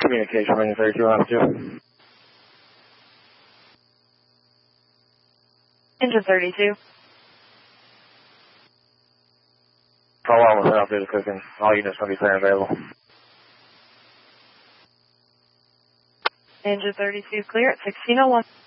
Communication, running 32 altitude. Engine 32. Call on with altitude is cooking. All units will be clear and available. Engine 32 clear at 1601.